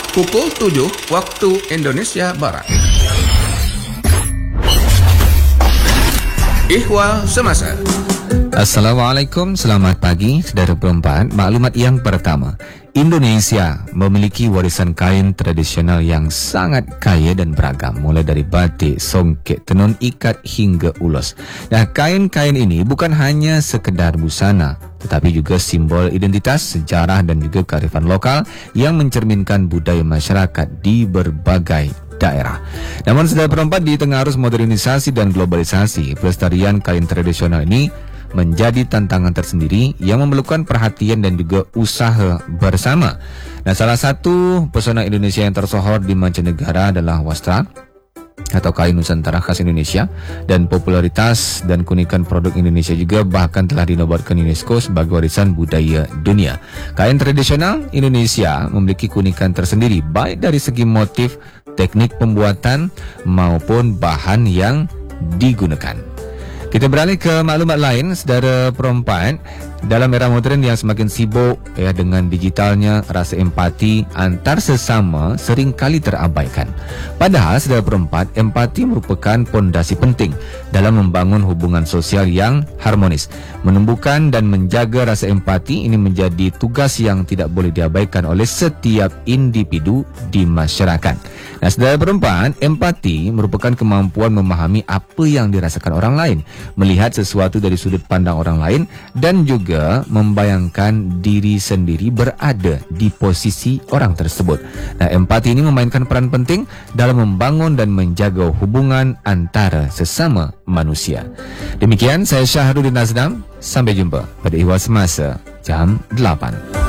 pukul 7 waktu Indonesia Barat. Ihwal Semasa. Assalamualaikum, selamat pagi saudara perempuan. Maklumat yang pertama, Indonesia memiliki warisan kain tradisional yang sangat kaya dan beragam, mulai dari batik, songket, tenun ikat hingga ulos. Nah, kain-kain ini bukan hanya sekedar busana, tetapi juga simbol identitas, sejarah dan juga kearifan lokal yang mencerminkan budaya masyarakat di berbagai daerah. Namun saudara perempuan, di tengah arus modernisasi dan globalisasi, pelestarian kain tradisional ini menjadi tantangan tersendiri yang memerlukan perhatian dan juga usaha bersama. Nah, salah satu pesona Indonesia yang tersohor di mancanegara adalah wastra atau kain Nusantara khas Indonesia, dan popularitas dan keunikan produk Indonesia juga bahkan telah dinobatkan UNESCO sebagai warisan budaya dunia. Kain tradisional Indonesia memiliki keunikan tersendiri baik dari segi motif, teknik pembuatan maupun bahan yang digunakan. Kita beralih ke maklumat lain, saudara perempuan. Dalam era moden yang semakin sibuk dengan digitalnya, rasa empati antar sesama seringkali terabaikan. Padahal saudara perempuan, empati merupakan pondasi penting dalam membangun hubungan sosial yang harmonis. Menumbuhkan dan menjaga rasa empati ini menjadi tugas yang tidak boleh diabaikan oleh setiap individu di masyarakat. Nah, saudara perempuan, empati merupakan kemampuan memahami apa yang dirasakan orang lain, melihat sesuatu dari sudut pandang orang lain, dan juga membayangkan diri sendiri berada di posisi orang tersebut. Nah, empati ini memainkan peran penting dalam membangun dan menjaga hubungan antara sesama manusia. Demikian, saya Syahrudin Nazdam. Sampai jumpa pada Ihwal Semasa jam 8.